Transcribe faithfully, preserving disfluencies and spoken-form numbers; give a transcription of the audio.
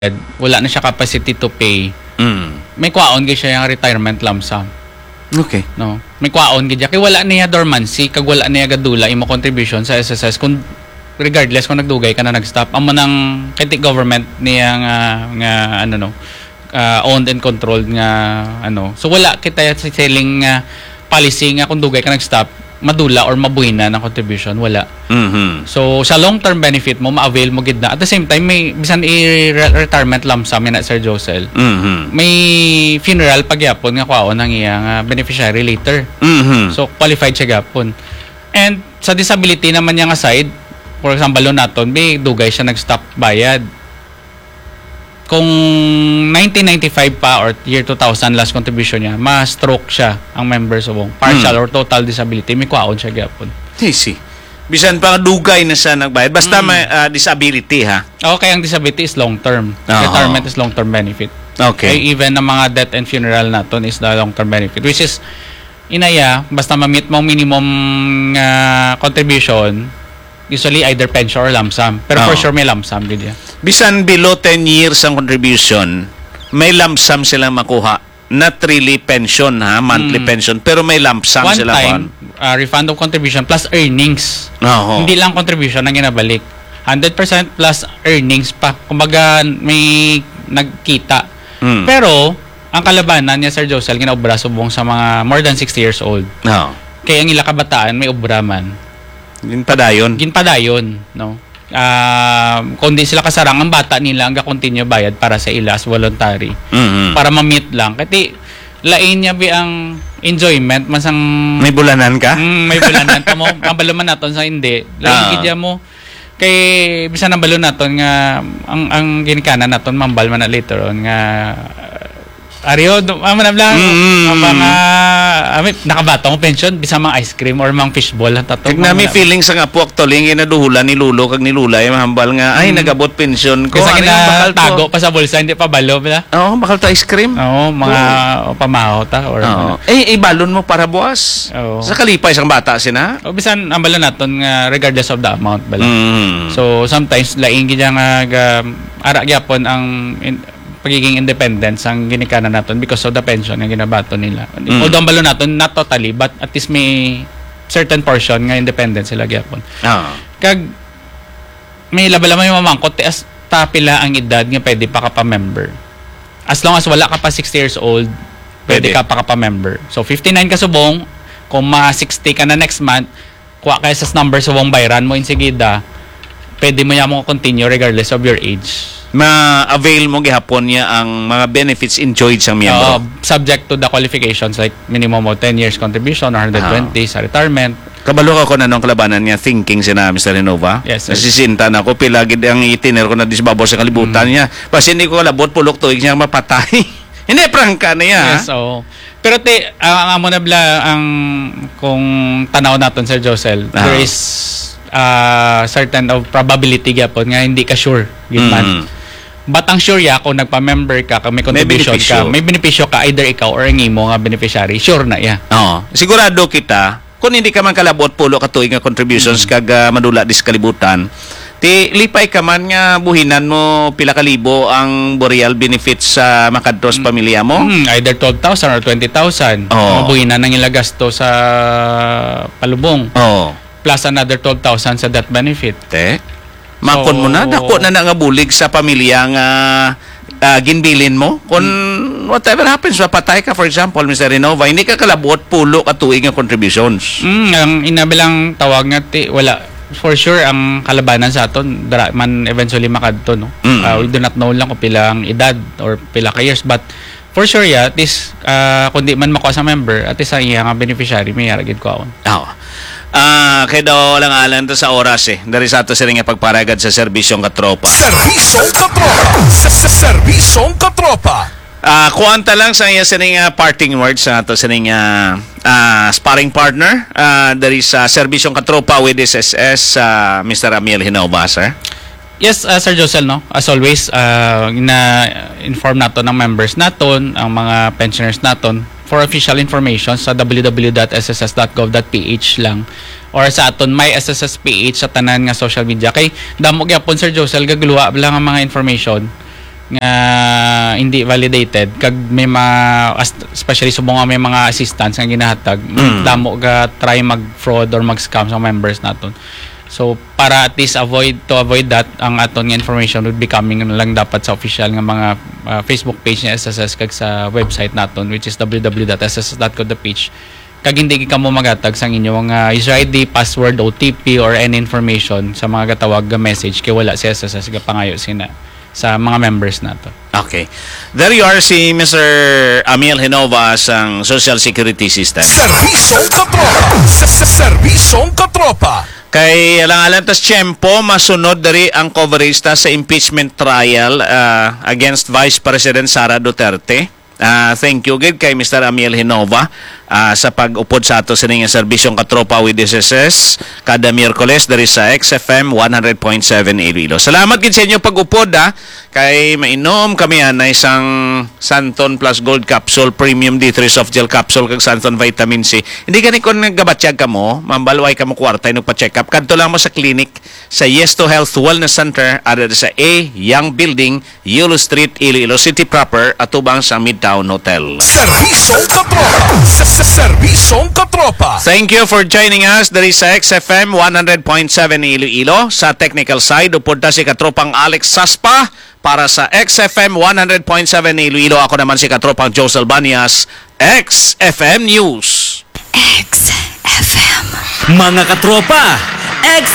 wala na siya capacity to pay. Mm. May kwaon gid siya yung retirement lump sum. Okay. No. May kwaon gid kay wala niya dormancy kag wala niya gadula imo contribution sa S S S kung regardless kung nagdugay ka na nag-stop amo nang kiti government niya nga, nga ano no uh, owned and controlled nga ano. So wala kita sa selling nga policy nga kung dugay ka nag-stop madula or mabuhina ng contribution wala. Mm-hmm. So sa long-term benefit mo ma-avail mo gid na. At the same time may bisan i-retirement lump sum na Sir Josel. Mm-hmm. May funeral pagyapon nga kwaon ang iyang uh, beneficiary later. Mm-hmm. So qualified siya gapon. And sa disability naman niya nga side, for example naton, may dugay siya nag-stop bayad. Kung nineteen ninety-five pa or year two thousand last contribution niya, ma-stroke siya ang members subong. Partial mm. or total disability, may kwaon siya gapon. Easy. Bisan pa dugay na siya nagbayad. Basta mm. may uh, disability ha. Okay, ang disability is long term. Uh-huh. Retirement is long term benefit. Okay. Ay, even ang mga death and funeral naton is the long term benefit, which is inaya basta ma-meet mo minimum uh, contribution, usually either pension or lump sum. Pero oh. for sure may lump sum gid ya. Bisan below ten years ang contribution, may lump sum silang makuha. Not really pension ha, monthly mm. pension, pero may lump sum One sila time, uh, refund of contribution plus earnings. Oh. Hindi lang contribution ang ginabalik. one hundred percent plus earnings pa. Kumbaga may nagkita. Mm. Pero ang kalabanan niya Sir Josel ginaobra subong sa mga more than sixty years old. Oh. Kaya ang ila kabataan may obra man. Ginpadayon. Ginpadayon, no. Uh, kung di sila kasarang ang bata nila ang ga-continue bayad para sa ila as voluntary. Mm-hmm. Para ma-meet lang. Kasi lain niya bi ang enjoyment masang may bulanan ka? Mm, may bulanan ta mo. Mabalo man naton sa hindi. Lain gid mo kay bisan ang balo naton nga ang ang ginikanan naton mambal man na later on nga Ario, aman na lang mm. mga amin nakabatong pension bisa mang ice cream or mang fishball tato. Tigna mi feeling sa nga puak toling inaduhulan ni Lulo kag ni Lulay mahambal nga ay mm. nagabot pension ko. Kasi kina tago pa sa bulsa hindi pa balo bila. Oo, oh, bakal to ice cream. Oo, oh, mga oh. pamahaw ta or oh. Eh ibalon mo para buwas. Oh. Sa kalipay isang bata sina. O bisan ang balo naton nga regardless of the amount bala. Mm. So sometimes laing gid nga uh, ara gyapon ang in, pagiging independent ang ginikanan naton because of the pension nga ginabato nila. Mm. Although ang balo naton not totally but at least may certain portion nga independent sila gyapon. Ah. Kag may labala may mamangkot ti as tapila ang edad nga pwede pa ka pa member. As long as wala ka pa sixty years old, pwede, pwede ka pa ka pa member. So fifty-nine ka subong, kung ma sixty ka na next month, kuha ka sa number subong bayran mo insigida, pwede mo ya mo continue regardless of your age. Ma-avail mo gihapon niya ang mga benefits enjoyed sa miyembro. Uh, subject to the qualifications like minimum of ten years contribution or one hundred twenty uh-huh. sa retirement. Kabalo ka ko na nung kalabanan niya thinking sina Mister Renova. Yes, sir. Nasisinta na ko pila gid ang itiner ko na disbabaw sa kalibutan mm. niya. Basta hindi ko kalabot pulok tuig niya mapatay. Hindi prangka na niya. Yes, so pero te ang amo na bla ang kung tanaw naton Sir Josel, uh-huh. there is uh, certain of probability gyapon nga hindi ka sure gid man. Mm. But ang sure ya kung nagpa-member ka, kung may contribution may ka, may benepisyo ka either ikaw or ang imo nga beneficiary, sure na ya. Oo. Sigurado kita kung hindi ka man kalabot pulo ka tuig nga contributions mm-hmm. kag uh, madula dis kalibutan, ti lipay ka man nga buhinan mo pila ka libo ang burial benefits sa makadto sa pamilya mo. Mm, either twelve thousand or twenty thousand. Oh. Buhinan nang ila gasto sa palubong. Oh. Plus another twelve thousand sa death benefit. Te. Makon so, mo na, dako na na nga bulig sa pamilya nga uh, ginbilin mo. Kung hmm. whatever happens, mapatay ka, for example, Mister Renova, hindi ka kalabot pulo ka tuig nga contributions. Mm, ang inabilang tawag nga, ti, wala, for sure, ang kalabanan sa aton, dara man eventually makadto, no? Mm. Uh, we do not know lang kung pilang edad or pila ka years, but for sure, yeah, at least, uh, kung di man makuha sa member, at least ang iya nga beneficiary, may yaragid ko ako. Oo. Oh. Ah, uh, kaya daw lang alam to sa oras eh. Dari sa ato sila nga pagparagad sa serbisyong katropa. Serbisyong katropa. Serbisyong katropa. Ah, uh, kuanta lang sa iya sila nga parting words sa ato sila nga uh, sparring partner. Ah, uh, dari sa serbisyong katropa with S S S, uh, Mister Amiel Hinauba, sir. Yes, uh, Sir Josel, no? As always, uh, na-inform nato ng members naton, ang mga pensioners naton, for official information sa w w w dot s s s dot gov dot p h lang or sa aton may S S S P H sa tanan nga social media kay damo gyapon Sir Josel gagluwa lang ang mga information nga hindi validated kag may mga as- especially subong nga may mga assistance nga ginahatag Mm. damo ga try mag fraud or mag scam sa members naton. So para at least avoid to avoid that, ang aton nga information would be coming na lang dapat sa official nga mga uh, Facebook page ni S S S kag sa website naton, which is w w w dot s s s dot co dot p h. Kag hindi ka mo magatag sa inyong uh, user I D, password, O T P or any information sa mga gatawag nga message kay wala si S S S ga pangayo sina sa mga members nato. Okay. There you are, si Mister Amiel Hinova sang Social Security System. Serbisyong katropa. Serbisyong katropa. Kay alang-alang tas tiyempo, masunod dari ang coverage ta sa impeachment trial uh, against Vice President Sara Duterte. Uh, thank you gid kay Mister Amiel Hinova uh, sa pag-upod sa ato sa ning serbisyong katropa with S S S kada Miyerkules dari sa X F M one hundred point seven Iloilo. Salamat gid sa inyo pag-upod ha, kay mainom kami na isang Santon Plus Gold Capsule Premium D three Soft Gel Capsule kag Santon Vitamin C. Hindi gani kon nagabatsyag ka mo, mambalway ka mo kwarta no pa-check up kadto lang mo sa clinic sa Yes to Health Wellness Center ada sa A Young Building, Yulo Street, Iloilo City proper, atubang sa Midtown Hotel. Serbisyong katropa. Serbisyong katropa. Thank you for joining us dari sa X F M one hundred point seven Iloilo. Sa technical side, upod ta si katropang Alex Saspa. Para sa X F M one hundred point seven Iloilo, ako naman si katropang Joe Salbanias, X F M News. X F M. Mga katropa, X